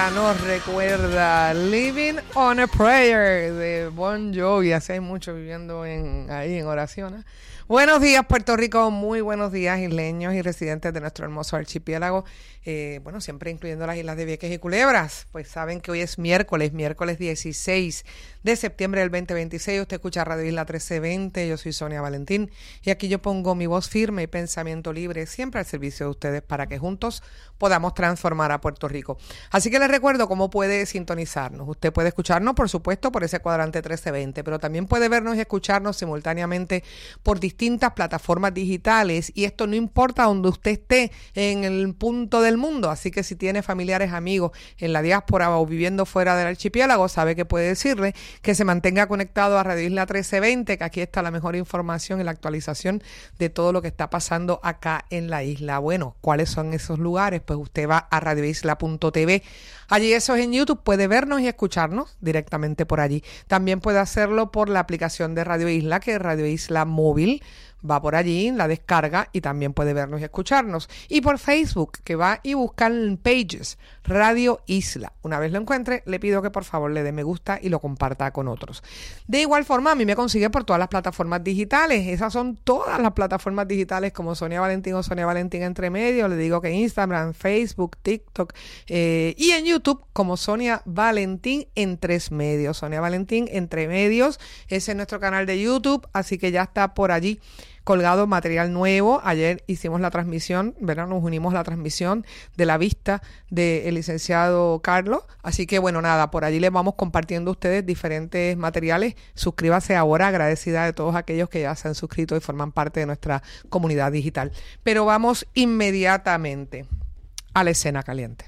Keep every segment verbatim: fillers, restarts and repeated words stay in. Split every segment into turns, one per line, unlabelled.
Nos recuerda Living on a Prayer de Bon Jovi. Hace mucho viviendo en, ahí en oración. Buenos días, Puerto Rico. Muy buenos días, isleños y residentes de nuestro hermoso archipiélago. Eh, bueno, siempre incluyendo las islas de Vieques y Culebras. Pues saben que hoy es miércoles, miércoles dieciséis de septiembre del veinte veintiséis. Usted escucha Radio Isla trece veinte. Yo soy Sonia Valentín. Y aquí yo pongo mi voz firme y pensamiento libre, siempre al servicio de ustedes, para que juntos podamos transformar a Puerto Rico. Así que les recuerdo cómo puede sintonizarnos. Usted puede escucharnos, por supuesto, por ese cuadrante trece veinte, pero también puede vernos y escucharnos simultáneamente por distintas plataformas digitales, y esto no importa donde usted esté en el punto del mundo. Así que si tiene familiares, amigos en la diáspora o viviendo fuera del archipiélago, sabe que puede decirle que se mantenga conectado a Radio Isla trece veinte, que aquí está la mejor información y la actualización de todo lo que está pasando acá en la isla. Bueno, ¿cuáles son esos lugares? Pues usted va a radio isla punto t v. Allí eso es en YouTube, puede vernos y escucharnos directamente por allí. También puede hacerlo por la aplicación de Radio Isla, que es Radio Isla Móvil. Va por allí, la descarga y también puede vernos y escucharnos. Y por Facebook, que va y busca en Pages, Radio Isla. Una vez lo encuentre, le pido que por favor le dé me gusta y lo comparta con otros. De igual forma, a mí me consigue por todas las plataformas digitales. Esas son todas las plataformas digitales, como Sonia Valentín o Sonia Valentín entre medio. Le digo que Instagram, Facebook, TikTok eh, y en YouTube como Sonia Valentín en tres medios. Sonia Valentín entre medios. Ese es nuestro canal de YouTube, así que ya está por allí colgado material nuevo. Ayer hicimos la transmisión, ¿verdad? Nos unimos a la transmisión de la vista del licenciado Carlos. Así que, bueno, nada, por allí les vamos compartiendo a ustedes diferentes materiales. Suscríbase ahora, agradecida de todos aquellos que ya se han suscrito y forman parte de nuestra comunidad digital. Pero vamos inmediatamente a la escena caliente.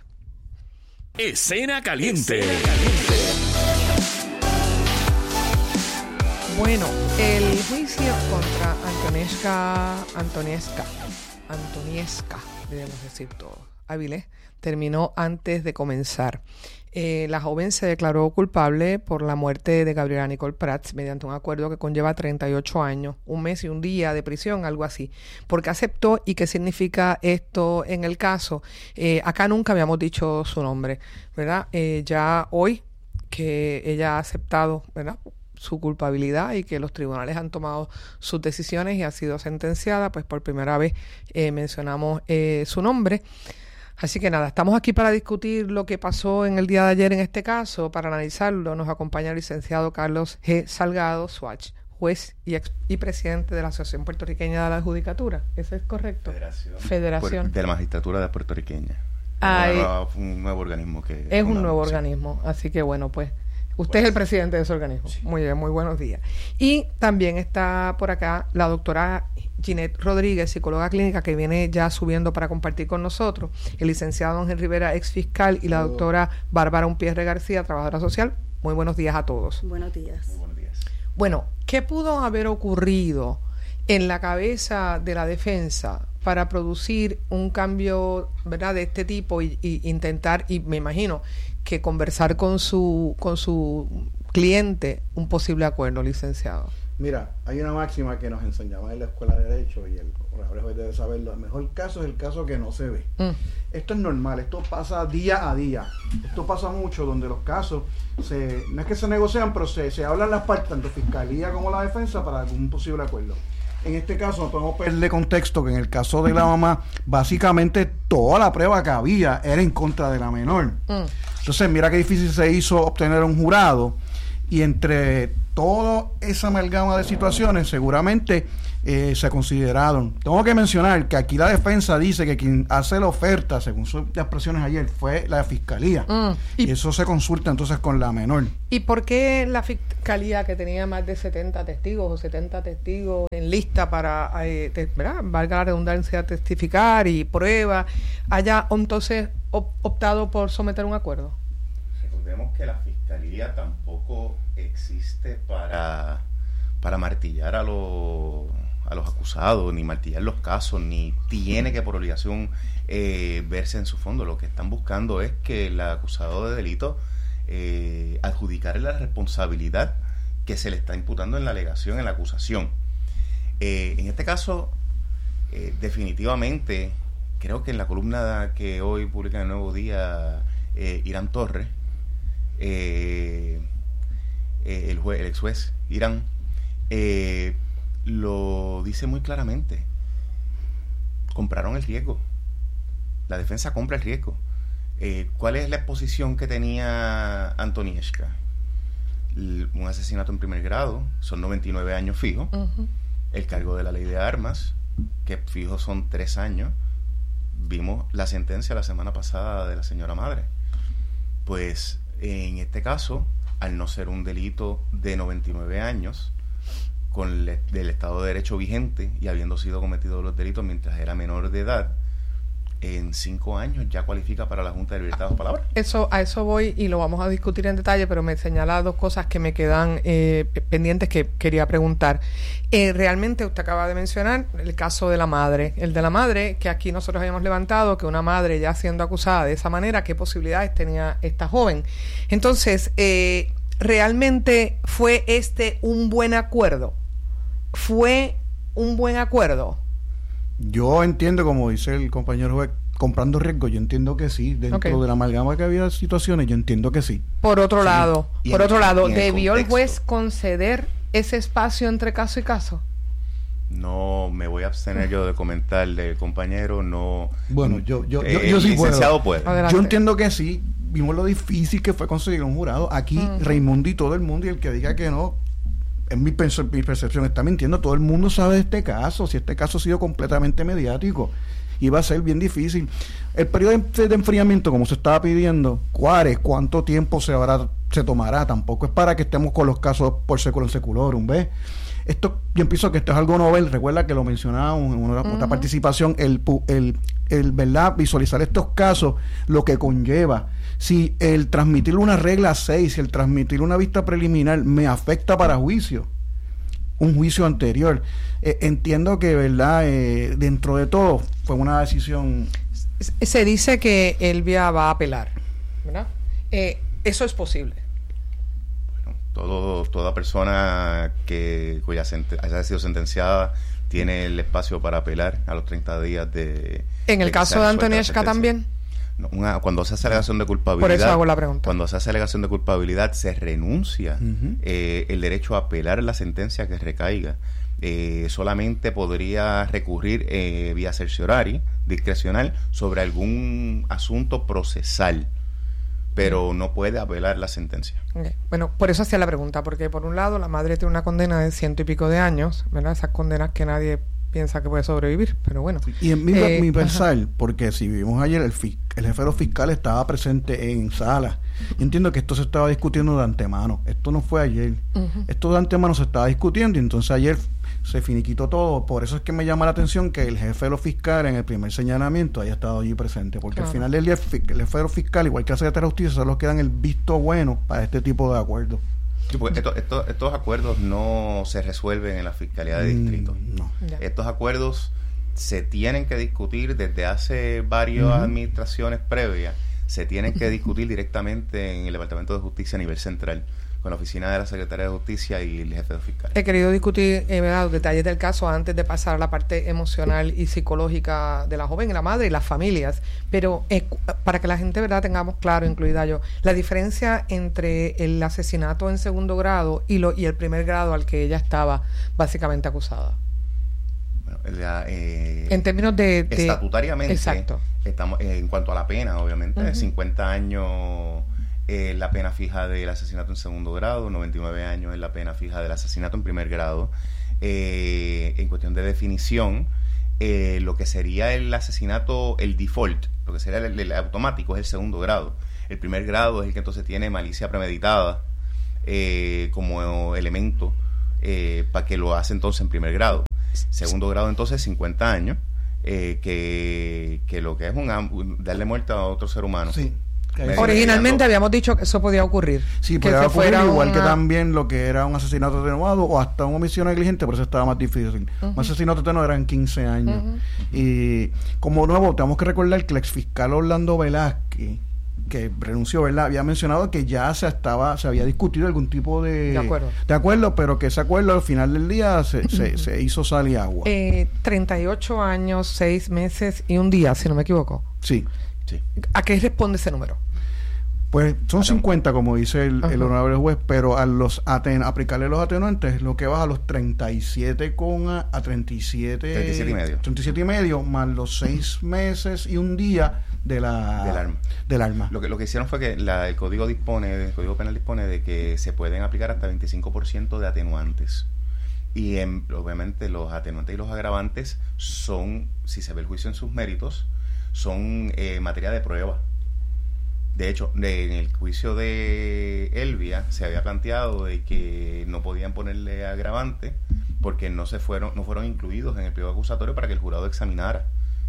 Escena caliente. Escena caliente.
Bueno, el juicio contra Antoniesca, Antoniesca, Antoniesca, debemos decir todo, Avilés, terminó antes de comenzar. Eh, la joven se declaró culpable por la muerte de Gabriela Nicole Prats mediante un acuerdo que conlleva treinta y ocho años, un mes y un día de prisión, algo así. ¿Por qué aceptó y qué significa esto en el caso? Eh, acá nunca habíamos dicho su nombre, ¿verdad? Eh, ya hoy que ella ha aceptado, ¿verdad?, su culpabilidad y que los tribunales han tomado sus decisiones y ha sido sentenciada, pues por primera vez eh, mencionamos eh, su nombre. Así que nada, estamos aquí para discutir lo que pasó en el día de ayer en este caso. Para analizarlo nos acompaña el licenciado Carlos G. Salgado Swatch, juez y, ex, y presidente de la Asociación Puertorriqueña de la Judicatura. ¿Eso es correcto?
Federación.
Federación.
De la Magistratura de Puertorriqueña.
Ay,
nueva, un nuevo organismo que...
Es un
una,
nuevo
sí.
organismo, así que bueno, pues... Usted
Pues,
es el presidente de ese organismo. Sí. Muy bien, muy buenos días. Y también está por acá la doctora Ginette Rodríguez, psicóloga clínica, que viene ya subiendo para compartir con nosotros. El licenciado Ángel Rivera, ex fiscal, y la doctora Bárbara Unpierre García, trabajadora social. Muy buenos días a todos.
Buenos días.
Muy buenos días.
Bueno, ¿qué pudo haber ocurrido en la cabeza de la defensa para producir un cambio, ¿verdad?, de este tipo y, y intentar, y me imagino que conversar con su con su cliente un posible acuerdo, licenciado?
Mira, hay una máxima que nos enseñaba en la Escuela de Derecho y el honorable debe saberlo. El mejor caso es el caso que no se ve. Mm. Esto es normal, esto pasa día a día. Esto pasa mucho donde los casos, se no es que se negocian, pero se, se hablan las partes, tanto fiscalía como la defensa, para algún posible acuerdo. En este caso, no podemos perder contexto que en el caso de la mamá, básicamente toda la prueba que había era en contra de la menor. Mm. Entonces, mira qué difícil se hizo obtener un jurado, y entre toda esa amalgama de situaciones, seguramente eh, se consideraron. Tengo que mencionar que aquí la defensa dice que quien hace la oferta, según sus expresiones ayer, fue la fiscalía. Mm. Y, y eso se consulta entonces con la menor.
¿Y por qué la fiscalía, que tenía más de setenta testigos o setenta testigos en lista para, eh, te, ¿verdad?, valga la redundancia, testificar y prueba, haya entonces optado por someter un acuerdo?
Recordemos que la fiscalía tampoco existe para, para martillar a los, a los acusados, ni martillar los casos, ni tiene que por obligación eh, verse en su fondo. Lo que están buscando es que el acusado de delito eh, adjudicarle la responsabilidad que se le está imputando en la alegación, en la acusación. Eh, en este caso, eh, definitivamente, creo que en la columna que hoy publica en el Nuevo Día eh, Irán Torres, eh, eh, el, juez, el ex juez Irán, eh, lo dice muy claramente. Compraron el riesgo. La defensa compra el riesgo. Eh, ¿Cuál es la exposición que tenía Antonieshka? L- un asesinato en primer grado, son noventa y nueve años fijos. Uh-huh. El cargo de la ley de armas, que fijo son tres años. Vimos la sentencia la semana pasada de la señora madre. Pues en este caso, al no ser un delito de noventa y nueve años, con el del Estado de Derecho vigente y habiendo sido cometidos los delitos mientras era menor de edad, en cinco años ya cualifica para la Junta de Libertad de Palabra.
Eso, a eso voy y lo vamos a discutir en detalle, pero me señala dos cosas que me quedan eh, pendientes que quería preguntar. Eh, realmente usted acaba de mencionar el caso de la madre. El de la madre, que aquí nosotros habíamos levantado, que una madre ya siendo acusada de esa manera, ¿qué posibilidades tenía esta joven? Entonces, eh, ¿realmente fue este un buen acuerdo? ¿Fue un buen acuerdo?
Yo entiendo, como dice el compañero juez, comprando riesgo, yo entiendo que sí. Dentro okay. de la amalgama que había situaciones, yo entiendo que sí.
Por otro
sí.
lado,
y
por
en,
otro lado,
el
¿debió
contexto,
el juez conceder ese espacio entre caso y caso?
No me voy a abstener yo de comentar del compañero, no.
Bueno, yo, yo,
eh,
yo, yo sí
licenciado
puedo.
puede.
Yo entiendo que sí. Vimos lo difícil que fue conseguir un jurado. Aquí, uh-huh. Raimundo y todo el mundo, y el que diga que no, en mi, perce- mi percepción está mintiendo. Todo el mundo sabe de este caso. Si este caso ha sido completamente mediático, iba a ser bien difícil. El periodo de, de enfriamiento, como se estaba pidiendo, ¿cuál, cuánto tiempo se habrá, se tomará? Tampoco es para que estemos con los casos por seculum seculorum, ¿ves? Esto, yo empiezo que esto es algo novel. Recuerda que lo mencionábamos en una uh-huh. otra participación, el, el, el verdad, visualizar estos casos, lo que conlleva. Si el transmitir una regla seis, si el transmitir una vista preliminar me afecta para juicio, un juicio anterior, eh, entiendo que, verdad, eh, dentro de todo fue una decisión.
Se dice que Elvia va a apelar, ¿verdad? Eh, eso es posible.
Bueno, todo, toda persona que cuya senten- haya sido sentenciada tiene el espacio para apelar a los treinta días de.
En el
de
caso de Antonieshka también.
No, una, cuando se hace alegación de culpabilidad,
por eso hago la pregunta.
Cuando se hace alegación de culpabilidad se renuncia
uh-huh.
eh, el derecho a apelar la sentencia que recaiga. Eh, solamente podría recurrir eh, vía certiorari, discrecional, sobre algún asunto procesal, pero uh-huh. no puede apelar la sentencia.
Okay. Bueno, por eso hacía la pregunta, porque por un lado la madre tiene una condena de ciento y pico de años, ¿verdad? Esas condenas que nadie piensa que puede sobrevivir, pero bueno.
Y en mi,
eh,
mi pensar, ajá. porque si vimos ayer, el, fi- el jefe de los fiscales estaba presente en sala. Yo entiendo que esto se estaba discutiendo de antemano. Esto no fue ayer. Uh-huh. Esto de antemano se estaba discutiendo y entonces ayer se finiquitó todo. Por eso es que me llama la atención que el jefe de los fiscales en el primer señalamiento haya estado allí presente, porque claro. al final del día el jefe de los fiscales, igual que el secretario de Justicia, son los que dan el visto bueno para este tipo de acuerdos.
Sí, porque estos, estos, estos acuerdos no se resuelven en la Fiscalía de Distrito.
Mm, no.
Estos acuerdos se tienen que discutir desde hace varias uh-huh. administraciones previas, se tienen que discutir directamente en el Departamento de Justicia a nivel central, con la oficina de la Secretaría de Justicia y el jefe de fiscal.
He querido discutir eh, ¿verdad? los detalles del caso antes de pasar a la parte emocional y psicológica de la joven, la madre y las familias, pero eh, para que la gente verdad tengamos claro, incluida yo, la diferencia entre el asesinato en segundo grado y, lo, y el primer grado al que ella estaba básicamente acusada.
Bueno, la, eh,
en términos de, de
estatutariamente,
exacto.
estamos eh, en cuanto a la pena, obviamente, uh-huh. cincuenta años eh, la pena fija del asesinato en segundo grado, noventa y nueve años es la pena fija del asesinato en primer grado. Eh, en cuestión de definición, eh, lo que sería el asesinato, el default, lo que sería el, el automático es el segundo grado. El primer grado es el que entonces tiene malicia premeditada eh, como elemento eh, para que lo hace entonces en primer grado. Segundo grado entonces cincuenta años, eh, que, que lo que es un darle muerte a otro ser humano.
Sí.
Originalmente habíamos dicho que eso podía ocurrir.
Sí,
que
podía ocurrir, igual
una...
que también lo que era un asesinato atenuado o hasta una omisión negligente, por eso estaba más difícil. Uh-huh. Un asesinato atenuado eran quince años. Uh-huh. Y como nuevo, tenemos que recordar que el exfiscal Orlando Velázquez, que renunció, ¿verdad?, había mencionado que ya se estaba se había discutido algún tipo de,
de acuerdo,
de acuerdo pero que ese acuerdo al final del día se, se, se hizo sal y agua.
Eh, treinta y ocho años, seis meses y un día, si no me equivoco.
Sí.
sí.
¿A qué responde ese número?
Pues son cincuenta, como dice el, el honorable juez, pero a los aten aplicarle los atenuantes, lo que baja a los treinta y siete con a, a treinta y siete,
treinta y siete y medio.
treinta y siete y medio, más los seis meses y un día de la,
del arma.
Del arma.
Lo que, lo que hicieron fue que la, el código dispone, el código penal dispone de que se pueden aplicar hasta veinticinco por ciento de atenuantes. Y en, obviamente los atenuantes y los agravantes son, si se ve el juicio en sus méritos, son eh, materia de prueba. De hecho, de, en el juicio de Elvia se había planteado de que no podían ponerle agravante porque no se fueron no fueron incluidos en el pliego acusatorio para que el jurado examinara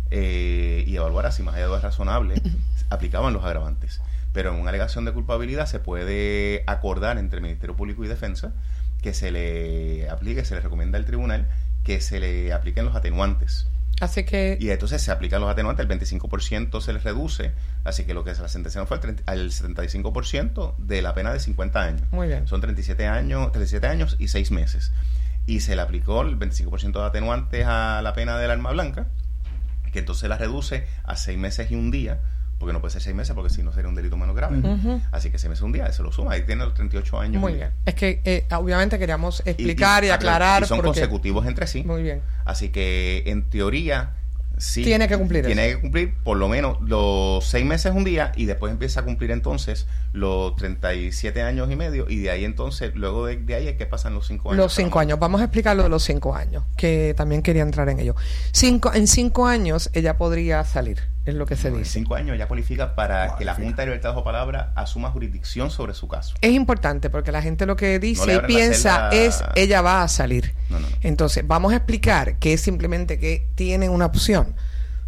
eh, y evaluara si más allá de lo razonable aplicaban los agravantes. Pero en una alegación de culpabilidad se puede acordar entre el Ministerio Público y Defensa que se le aplique, se le recomienda al tribunal que se le apliquen los atenuantes.
Así que...
Y entonces se aplican los atenuantes, el veinticinco por ciento se les reduce, así que lo que se la sentencia fue al setenta y cinco por ciento de la pena de cincuenta años.
Muy bien.
Son treinta y siete años, treinta y siete años y seis meses. Y se le aplicó el veinticinco por ciento de atenuantes a la pena del arma blanca, que entonces la reduce a seis meses y un día, porque no puede ser seis meses porque si no sería un delito menos grave. Uh-huh. Así que seis meses y un día, se lo suma, ahí tiene los treinta y ocho años.
Muy bien. Es que eh, obviamente queríamos explicar y, y, y aclarar.
Y son
porque...
consecutivos entre sí.
Muy bien.
Así que en teoría sí
tiene que cumplir
tiene
eso.
que cumplir por lo menos los seis meses un día y después empieza a cumplir entonces los treinta y siete años y medio y de ahí entonces luego de, de ahí es que pasan los cinco años.
Los cinco años. Vamos a explicar lo de los cinco años, que también quería entrar en ello. Cinco, en cinco años ella podría salir, es lo que se
no,
dice.
En cinco años ya cualifica para
cualifica.
que la Junta de Libertad Bajo Palabra asuma jurisdicción sobre su caso.
Es importante porque la gente lo que dice
no
y piensa
celda...
es ella va a salir.
No, no, no.
Entonces vamos a explicar que es simplemente que tienen una opción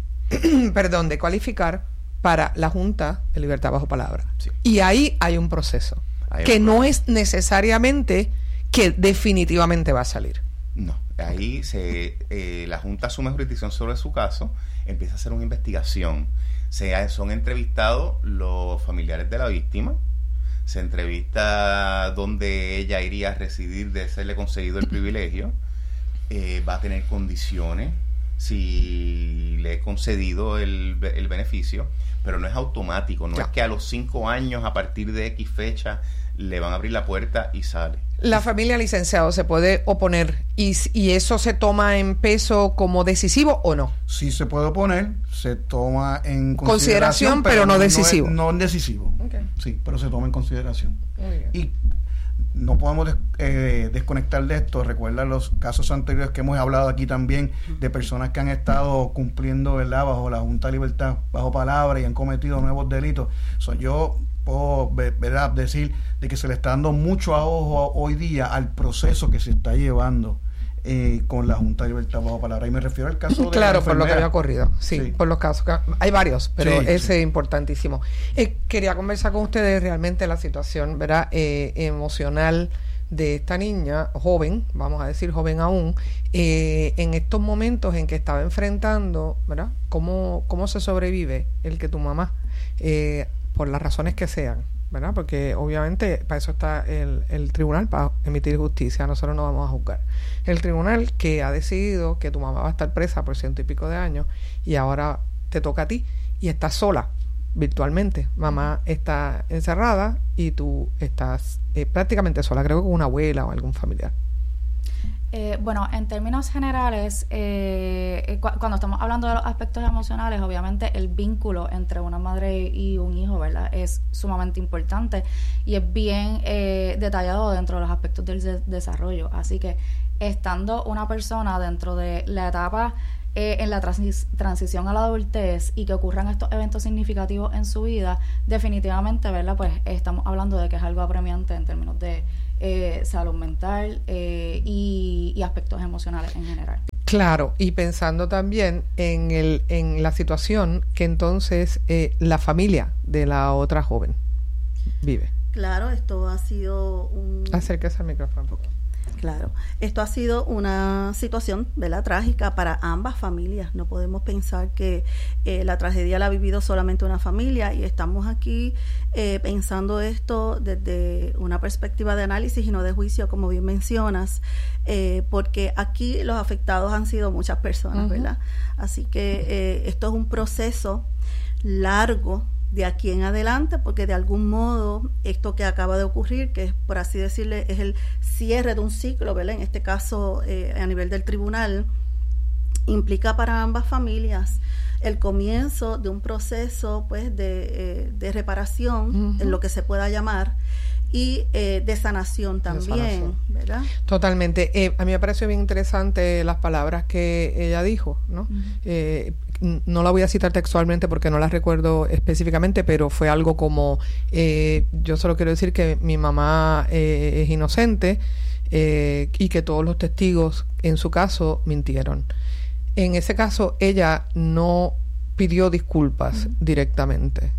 perdón, de cualificar para la Junta de Libertad Bajo Palabra.
Sí.
Y ahí hay un proceso
hay
que
un
no
proceso.
es necesariamente que definitivamente va a salir.
No, ahí se, eh, la Junta asume jurisdicción sobre su caso, empieza a hacer una investigación. Se, son entrevistados los familiares de la víctima, se entrevista dónde ella iría a residir de serle concedido el privilegio, eh, va a tener condiciones si le he concedido el, el beneficio, pero no es automático, no
ya.
es que a los cinco años a partir de X fecha le van a abrir la puerta y sale.
La familia licenciado se puede oponer y, y eso se toma en peso como decisivo o no.
Sí se puede oponer, se toma en consideración,
consideración pero, pero no decisivo.
No es, no es decisivo.
Okay.
Sí, pero se toma en consideración.
Muy bien.
Y no podemos des, eh, desconectar de esto. Recuerda los casos anteriores que hemos hablado aquí también de personas que han estado cumpliendo, ¿verdad?, bajo la Junta de Libertad Bajo Palabra y han cometido nuevos delitos. So, yo puedo, ¿verdad?, decir de que se le está dando mucho ojo hoy día al proceso que se está llevando eh, con la Junta de Libertad Bajo Palabra. Y me refiero al caso de
claro, por lo que había ocurrido. Sí, sí, por los casos. Que, hay varios, pero
sí,
ese
sí.
es importantísimo. Eh, quería conversar con ustedes realmente la situación, ¿verdad?, eh, emocional de esta niña, joven, vamos a decir joven aún, eh, en estos momentos en que estaba enfrentando, ¿verdad?, cómo, cómo se sobrevive el que tu mamá, eh, por las razones que sean, ¿verdad?, porque obviamente para eso está el, el tribunal, para emitir justicia, nosotros no vamos a juzgar. El tribunal que ha decidido que tu mamá va a estar presa por ciento y pico de años y ahora te toca a ti y estás sola virtualmente. Mamá está encerrada y tú estás eh, prácticamente sola, creo que con una abuela o algún familiar.
Eh, bueno, en términos generales, eh, cu- cuando estamos hablando de los aspectos emocionales, obviamente el vínculo entre una madre y un hijo, ¿verdad?, es sumamente importante y es bien eh, detallado dentro de los aspectos del de- desarrollo. Así que estando una persona dentro de la etapa eh, en la transi- transición a la adultez y que ocurran estos eventos significativos en su vida, definitivamente, ¿verdad?, pues estamos hablando de que es algo apremiante en términos de Eh, salud mental eh, y, y aspectos emocionales en general.
Claro, y pensando también en el en la situación que entonces eh, la familia de la otra joven vive.
Claro, esto ha sido un...
Acérquese al micrófono un poco.
Claro, esto ha sido una situación, ¿verdad?, trágica para ambas familias. No podemos pensar que eh, la tragedia la ha vivido solamente una familia y estamos aquí eh, pensando esto desde una perspectiva de análisis y no de juicio, como bien mencionas, eh, porque aquí los afectados han sido muchas personas, uh-huh. ¿verdad? Así que eh, esto es un proceso largo de aquí en adelante, porque de algún modo esto que acaba de ocurrir, que es, por así decirle, es el cierre de un ciclo, ¿verdad? En este caso, eh, a nivel del tribunal, implica para ambas familias el comienzo de un proceso, pues, de, eh, de reparación, uh-huh. en lo que se pueda llamar, y eh, de sanación también, de sanación. ¿Verdad?
Totalmente. Eh, a mí me pareció bien interesante las palabras que ella dijo, ¿no? Uh-huh. Eh, no la voy a citar textualmente porque no las recuerdo específicamente, pero fue algo como, eh, yo solo quiero decir que mi mamá eh, es inocente eh, y que todos los testigos en su caso mintieron. En ese caso, ella no pidió disculpas uh-huh. directamente.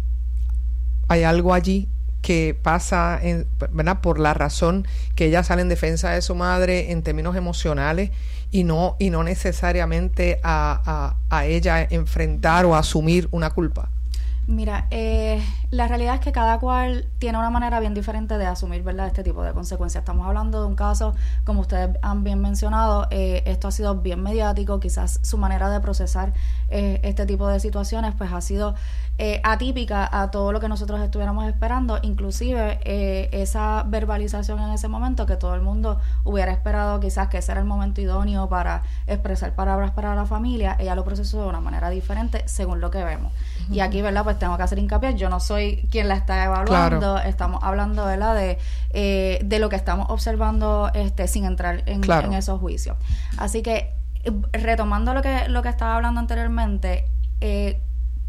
Hay algo allí que pasa, en, ¿verdad? Por la razón que ella sale en defensa de su madre en términos emocionales y no y no necesariamente a, a, a ella enfrentar o asumir una culpa.
Mira, eh, la realidad es que cada cual tiene una manera bien diferente de asumir, ¿verdad?, este tipo de consecuencias. Estamos hablando de un caso, como ustedes han bien mencionado, eh, esto ha sido bien mediático, quizás su manera de procesar eh, este tipo de situaciones pues ha sido eh, atípica a todo lo que nosotros estuviéramos esperando, inclusive eh, esa verbalización en ese momento que todo el mundo hubiera esperado quizás que ese era el momento idóneo para expresar palabras para la familia, ella lo procesó de una manera diferente según lo que vemos. Uh-huh. Y aquí, ¿verdad?, pues tengo que hacer hincapié, yo no soy quien la está evaluando, claro. Estamos hablando, ¿verdad?, de, eh, de lo que estamos observando este sin entrar en, claro. en esos juicios. Así que, retomando lo que, lo que estaba hablando anteriormente, eh,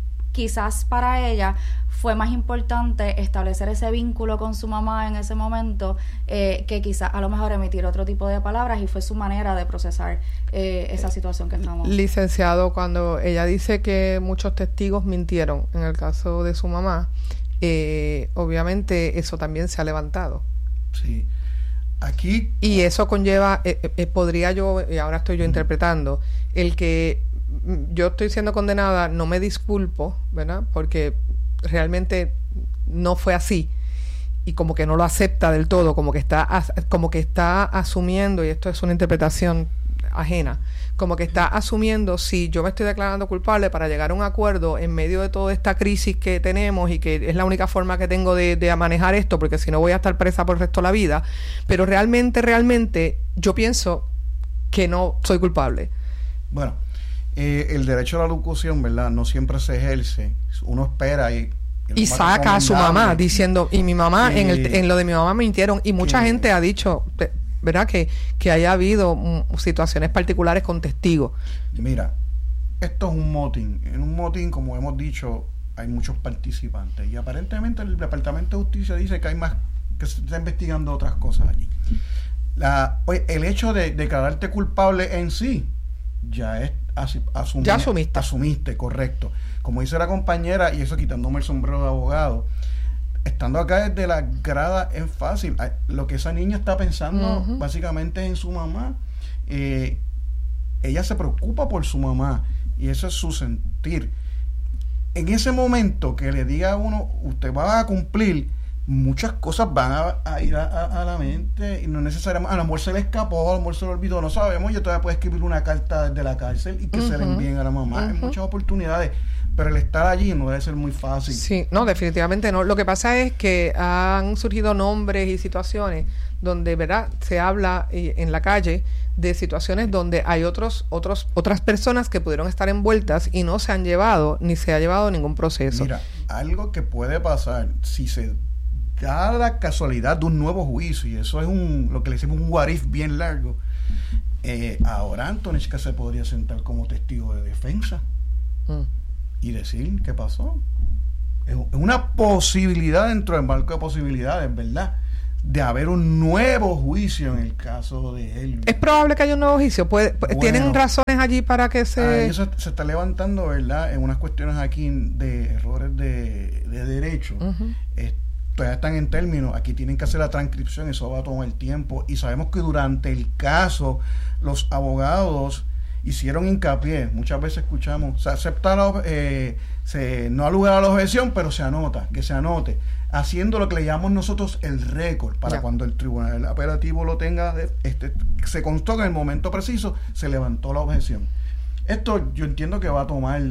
quizás para ella fue más importante establecer ese vínculo con su mamá en ese momento eh, que quizás a lo mejor emitir otro tipo de palabras, y fue su manera de procesar eh, esa situación que estamos.
Licenciado, cuando ella dice que muchos testigos mintieron en el caso de su mamá, eh, obviamente eso también se ha levantado.
Sí. Aquí...
Y eso conlleva, eh, eh, podría yo, y ahora estoy yo uh-huh. interpretando, el que yo estoy siendo condenada, no me disculpo, ¿verdad?, porque realmente no fue así, y como que no lo acepta del todo, como que está as, como que está asumiendo, y esto es una interpretación ajena, como que está asumiendo, si yo me estoy declarando culpable para llegar a un acuerdo en medio de toda esta crisis que tenemos y que es la única forma que tengo de, de manejar esto, porque si no voy a estar presa por el resto de la vida, pero realmente, realmente yo pienso que no soy culpable.
Bueno, eh, el derecho a la locución, ¿verdad?, no siempre se ejerce. Uno espera y...
Y saca a su mamá diciendo, y mi mamá, y, en, el, en lo de mi mamá me mintieron, y mucha que, gente ha dicho, ¿verdad?, que, que haya habido um, situaciones particulares con testigos.
Mira, esto es un motín. En un motín, como hemos dicho, hay muchos participantes, y aparentemente el Departamento de Justicia dice que hay más, que se está investigando otras cosas allí. La, oye, el hecho de declararte culpable en sí ya es asumir,
ya asumiste.
asumiste, correcto. Como dice la compañera, y eso quitándome el sombrero de abogado, estando acá desde la grada es fácil. Lo que esa niña está pensando uh-huh. básicamente en su mamá. Eh, ella se preocupa por su mamá, y eso es su sentir. En ese momento que le diga a uno, usted va a cumplir, muchas cosas van a, a ir a, a, a la mente, y no necesariamente, a lo mejor se le escapó, a lo mejor se le olvidó, no sabemos. Yo todavía puedo escribir una carta desde la cárcel y que uh-huh. se le envíen a la mamá. Uh-huh. Hay muchas oportunidades, pero el estar allí no debe ser muy fácil.
Sí, no, definitivamente no. Lo que pasa es que han surgido nombres y situaciones donde, ¿verdad?, se habla en la calle de situaciones donde hay otros, otros, otras personas que pudieron estar envueltas y no se han llevado, ni se ha llevado ningún proceso.
Mira, algo que puede pasar si se da la casualidad de un nuevo juicio, y eso es un lo que le decimos un what if bien largo, eh, ahora Antonichka se podría sentar como testigo de defensa mm. y decir qué pasó. Es una posibilidad dentro del marco de posibilidades, ¿verdad?, de haber un nuevo juicio en el caso de él.
¿Es probable que haya un nuevo juicio? ¿Puede, bueno, ¿tienen razones allí para que se...?
Eso se, se está levantando, ¿verdad?, en unas cuestiones aquí de errores de, de derecho. Uh-huh. Eh, todavía están en términos, aquí tienen que hacer la transcripción, eso va a tomar tiempo, y sabemos que durante el caso los abogados hicieron hincapié, muchas veces escuchamos, se acepta la, eh, se, no ha lugar a la objeción, pero se anota, que se anote, haciendo lo que le llamamos nosotros el récord, para yeah. cuando el tribunal apelativo lo tenga, este, se constó que en el momento preciso se levantó la objeción. Esto yo entiendo que va a tomar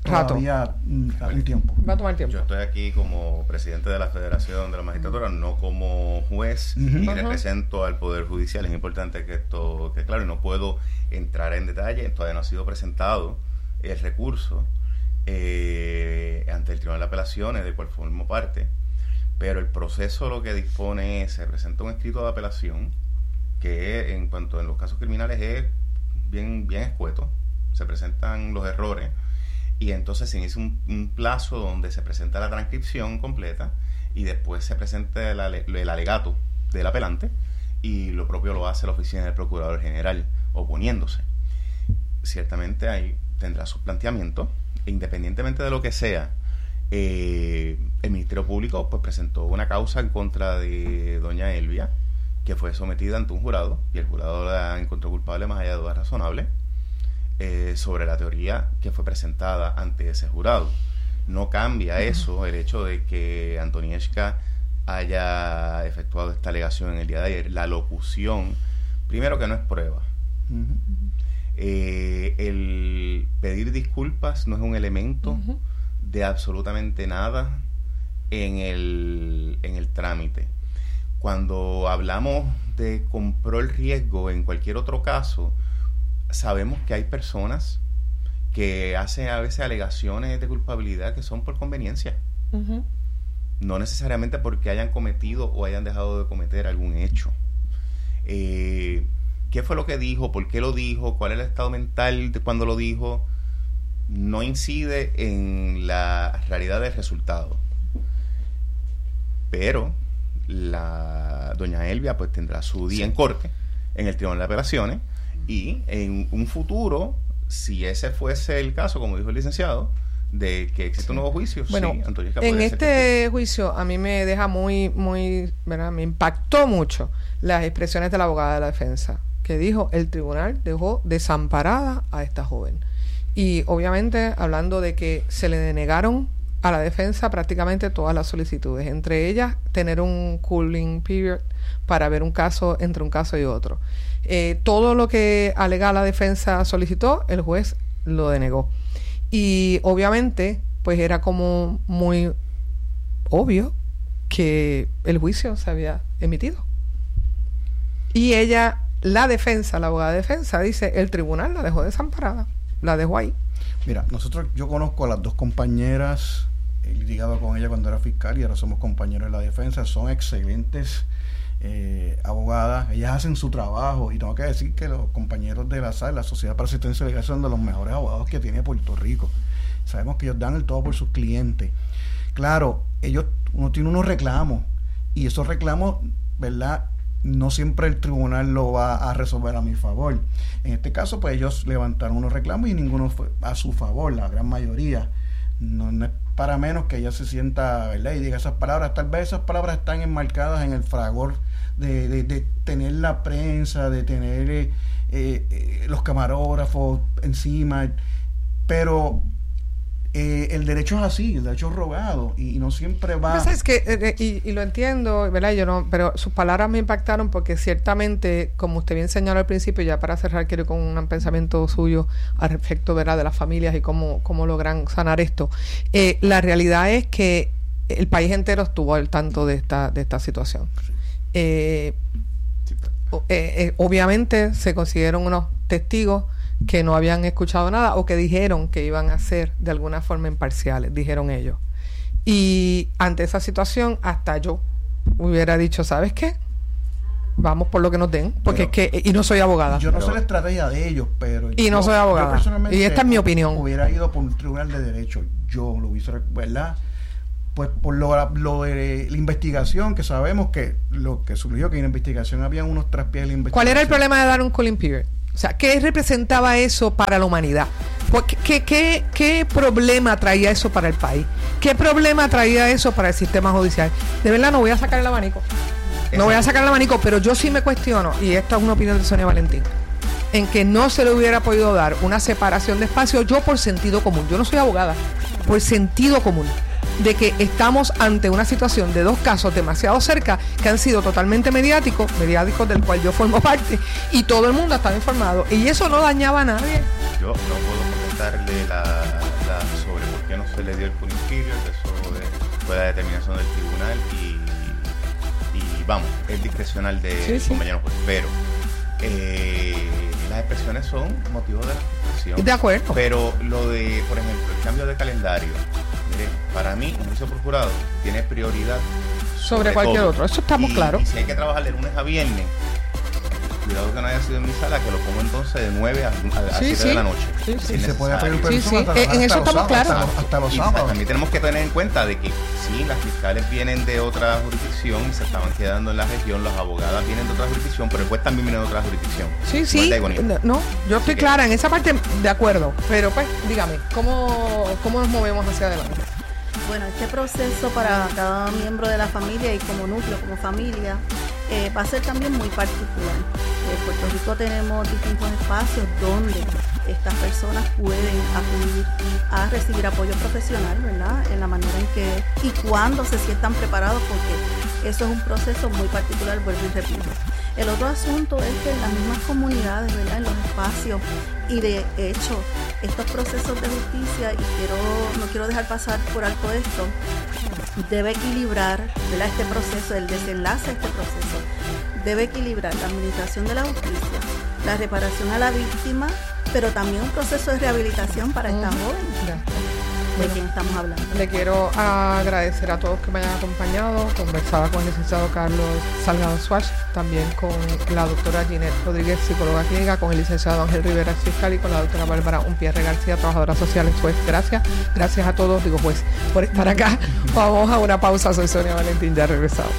todavía mm, un tiempo.
Va a tomar tiempo.
Yo estoy aquí como presidente de la Federación de la Magistratura, no como juez,
Ujú.
y
Ajá.
represento al Poder Judicial. Es importante que esto, que claro, y no puedo entrar en detalle, todavía no ha sido presentado el recurso eh, ante el Tribunal de Apelaciones, del cual formo parte, pero el proceso lo que dispone es, se presenta un escrito de apelación, que en cuanto en los casos criminales es bien, bien escueto, se presentan los errores, y entonces se inicia un, un plazo donde se presenta la transcripción completa y después se presenta el, ale- el alegato del apelante, y lo propio lo hace la oficina del Procurador General oponiéndose. Ciertamente ahí tendrá sus planteamientos, e independientemente de lo que sea, eh, el Ministerio Público pues presentó una causa en contra de doña Elvia, que fue sometida ante un jurado, y el jurado la encontró culpable más allá de dudas razonables, eh, sobre la teoría que fue presentada ante ese jurado. No cambia eso el hecho de que Antonieshka haya efectuado esta alegación en el día de ayer. La locución, primero que no es prueba.
Ujú.
Eh, el pedir disculpas no es un elemento
Ujú.
de absolutamente nada en el, en el trámite. Cuando hablamos de compró el riesgo en cualquier otro caso, sabemos que hay personas que hacen a veces alegaciones de culpabilidad que son por conveniencia,
Ujú.
no necesariamente porque hayan cometido o hayan dejado de cometer algún hecho. Eh, ¿Qué fue lo que dijo? ¿Por qué lo dijo? ¿Cuál es el estado mental de cuando lo dijo? No incide en la realidad del resultado. Pero la doña Elvia pues tendrá su día en corte en el Tribunal de Apelaciones, y en un futuro, si ese fuese el caso, como dijo el licenciado, de que existe un nuevo juicio,
Bueno,
sí, Antonieshka
en
puede ser
este juicio a mí me deja muy, muy, ¿verdad? Me impactó mucho las expresiones de la abogada de la defensa, que dijo, el tribunal dejó desamparada a esta joven. Y obviamente hablando de que se le denegaron a la defensa prácticamente todas las solicitudes, entre ellas tener un cooling period para ver un caso entre un caso y otro. Eh, todo lo que alega la defensa solicitó, el juez lo denegó. Y obviamente, pues era como muy obvio que el juicio se había emitido. Y ella, la defensa, la abogada de defensa, dice, el tribunal la dejó desamparada, la dejó ahí.
Mira, nosotros, yo conozco a las dos compañeras, he litigado con ella cuando era fiscal y ahora somos compañeros de la defensa, son excelentes eh, abogadas, ellas hacen su trabajo, y tengo que decir que los compañeros de la S A L, la Sociedad para Asistencia Legal, son de los mejores abogados que tiene Puerto Rico. Sabemos que ellos dan el todo por sus clientes. Claro, ellos, uno tiene unos reclamos, y esos reclamos, ¿verdad?, no siempre el tribunal lo va a resolver a mi favor. En este caso, pues ellos levantaron unos reclamos y ninguno fue a su favor, la gran mayoría. No, no es para menos que ella se sienta, ¿verdad?, y diga esas palabras. Tal vez esas palabras están enmarcadas en el fragor de, de, de tener la prensa, de tener eh, eh, los camarógrafos encima, pero eh, el derecho es así, el derecho es rogado, y, y no siempre va...
Pues es que, eh, y, y lo entiendo, ¿verdad? Yo no, pero sus palabras me impactaron porque ciertamente, como usted bien señaló al principio, ya para cerrar quiero ir con un pensamiento suyo al respecto, ¿verdad?, de las familias y cómo, cómo logran sanar esto. Eh, la realidad es que el país entero estuvo al tanto de esta, de esta situación. Eh,
Sí, pero-
o- eh, eh, obviamente se consiguieron unos testigos que no habían escuchado nada o que dijeron que iban a ser de alguna forma imparciales, dijeron ellos. Y ante esa situación, hasta yo hubiera dicho, ¿sabes qué? Vamos por lo que nos den, porque
Pero-
es que, y no soy abogada.
Yo no
Pero-
sé la estrategia de ellos, pero...
Y no soy abogada.
yo personalmente
Y esta es mi opinión.
Hubiera ido por un tribunal de derecho. Yo lo hubiese, ¿verdad? Pues por lo, lo de la investigación, que sabemos que lo que surgió, que en la investigación había unos traspiés de la investigación.
¿Cuál era el problema de dar un cooling period? O sea, ¿qué representaba eso para la humanidad? Pues, ¿Qué, qué, qué, qué problema traía eso para el país? ¿Qué problema traía eso para el sistema judicial? De verdad, no voy a sacar el abanico. No voy a sacar el abanico, pero yo sí me cuestiono, y esta es una opinión de Sonia Valentín, en que no se le hubiera podido dar una separación de espacio, yo por sentido común. Yo no soy abogada, por sentido común, de que estamos ante una situación de dos casos demasiado cerca que han sido totalmente mediáticos, mediáticos del cual yo formo parte, y todo el mundo estaba informado, y eso no dañaba a nadie.
Yo no puedo contestarle la, la, sobre se le dio el cooling period, eso es, fue la determinación del tribunal y, y vamos, es discrecional de
sí, sí.
compañero juez, pero eh, las expresiones son motivos de la frustración.
De acuerdo.
Pero lo de, por ejemplo, el cambio de calendario, mire, para mí un juicio por jurado tiene prioridad
sobre,
sobre
cualquier
todo.
otro, eso estamos
y,
claros.
Y si hay que trabajar de lunes a viernes, cuidado que no haya sido en mi sala, que lo pongo entonces de nueve a, a, a
Sí,
siete
sí.
de la noche.
Sí, sí.
si
Y se puede pedir
Sí,
permiso
sí.
hasta,
Eh, en
hasta
eso
los
estamos
sábados,
claros.
hasta, los- hasta los
Y
sábados.
también tenemos que tener en cuenta de que sí, las fiscales vienen de otra jurisdicción y se estaban quedando en la región, las abogadas vienen de otra jurisdicción, pero el juez también viene de otra jurisdicción.
Sí,
No
sí,
es de Agonía.
no, no, yo estoy
que-
clara en esa parte, de acuerdo, pero pues dígame, ¿cómo, cómo nos movemos hacia adelante?
Bueno, este proceso para cada miembro de la familia y como núcleo, como familia, eh, va a ser también muy particular. En Puerto Rico tenemos distintos espacios donde estas personas pueden acudir a recibir apoyo profesional, ¿verdad? En la manera en que y cuándo se sientan preparados, porque eso es un proceso muy particular, vuelvo y repito. El otro asunto es que en las mismas comunidades, ¿verdad? En los espacios, y de hecho, estos procesos de justicia, y quiero no quiero dejar pasar por alto esto, debe equilibrar, ¿verdad? Este proceso, el desenlace de este proceso, debe equilibrar la administración de la justicia, la reparación a la víctima, pero también un proceso de rehabilitación para esta
Ujú.
joven,
Ya.
de
Bueno.
quien estamos hablando.
Le quiero agradecer a todos que me hayan acompañado. Conversaba con el licenciado Carlos Salgado Swatch, también con la doctora Ginette Rodríguez, psicóloga clínica, con el licenciado Ángel Rivera, fiscal, y con la doctora Bárbara Unpierre García, trabajadora social. Pues gracias, gracias a todos, digo pues, por estar acá. Vamos a una pausa. Soy Sonia Valentín, ya regresamos.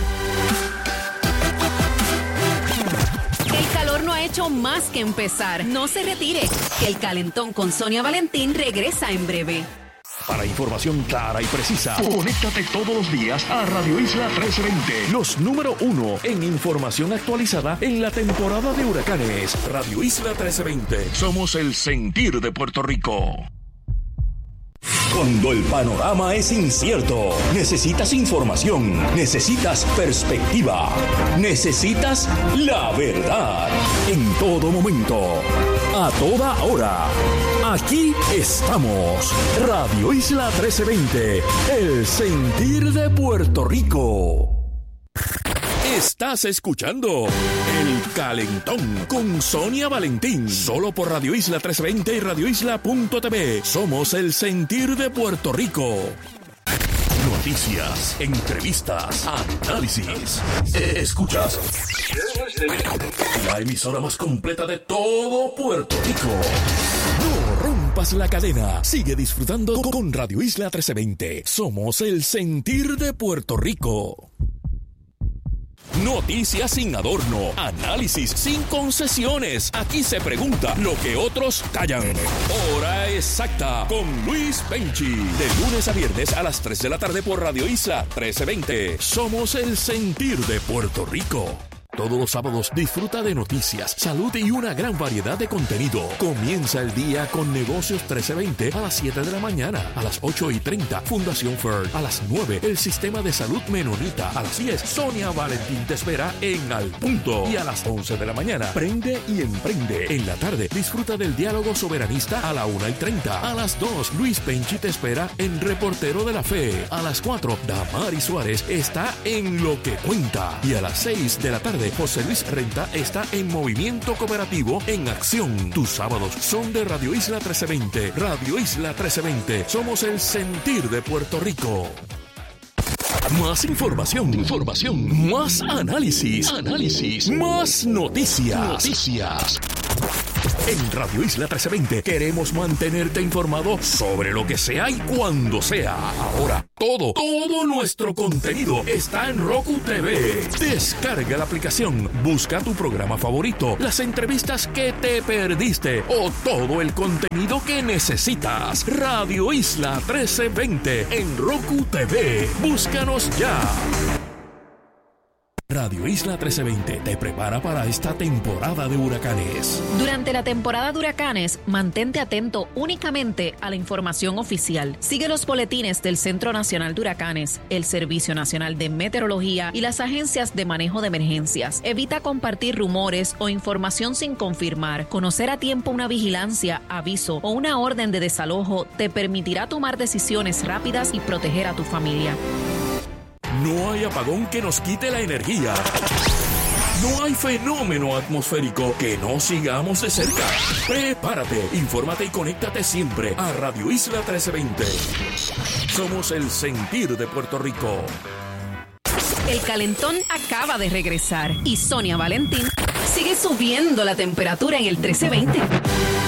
El calor no ha hecho más que empezar. No se retire, que el calentón con Sonia Valentín regresa en breve.
Para información clara y precisa, conéctate todos los días a Radio Isla trece veinte. Los número uno en información actualizada en la temporada de huracanes. Radio Isla trece veinte. Somos el sentir de Puerto Rico. Cuando el panorama es incierto, necesitas información, necesitas perspectiva, necesitas la verdad. En todo momento, a toda hora. Aquí estamos. Radio Isla trece veinte, el sentir de Puerto Rico. Estás escuchando El Calentón con Sonia Valentín, solo por Radio Isla trece veinte y radio isla punto t v. Somos el sentir de Puerto Rico. Noticias, entrevistas, análisis. Escuchas la emisora más completa de todo Puerto Rico. No rompas la cadena. Sigue disfrutando con Radio Isla trece veinte. Somos el sentir de Puerto Rico. Noticias sin adorno, análisis sin concesiones. Aquí se pregunta lo que otros callan. Hora exacta con Luis Penchi. De lunes a viernes a las tres de la tarde por Radio Isla trece veinte. Somos el sentir de Puerto Rico. Todos los sábados disfruta de noticias, salud y una gran variedad de contenido. Comienza el día con Negocios trece veinte a las siete de la mañana. A las ocho y treinta, Fundación Fern. A las nueve, el Sistema de Salud Menonita. A las diez, Sonia Valentín te espera en Al Punto. Y a las once de la mañana, Prende y Emprende. En la tarde, disfruta del diálogo soberanista a la una y treinta. A las dos, Luis Penchi te espera en Reportero de la Fe. A las cuatro, Damari Suárez está en Lo que Cuenta. Y a las seis de la tarde, José Luis Renta está en Movimiento Cooperativo en Acción. Tus sábados son de Radio Isla trece veinte. Radio Isla trece veinte. Somos el sentir de Puerto Rico. Más información, información, más análisis, análisis, más noticias, noticias. En Radio Isla trece veinte queremos mantenerte informado sobre lo que sea y cuando sea. Ahora, todo, todo nuestro contenido está en Roku T V. Descarga la aplicación, busca tu programa favorito, las entrevistas que te perdiste o todo el contenido que necesitas. Radio Isla trece veinte en Roku T V. Búscanos ya. Radio Isla trece veinte te prepara para esta temporada de huracanes.
Durante la temporada de huracanes, mantente atento únicamente a la información oficial. Sigue los boletines del Centro Nacional de Huracanes, el Servicio Nacional de Meteorología y las agencias de manejo de emergencias. Evita compartir rumores o información sin confirmar. Conocer a tiempo una vigilancia, aviso o una orden de desalojo te permitirá tomar decisiones rápidas y proteger a tu familia.
No hay apagón que nos quite la energía. No hay fenómeno atmosférico que no sigamos de cerca. Prepárate, infórmate y conéctate siempre a Radio Isla trece veinte. Somos el sentir de Puerto Rico.
El calentón acaba de regresar y Sonia Valentín sigue subiendo la temperatura en el trece veinte.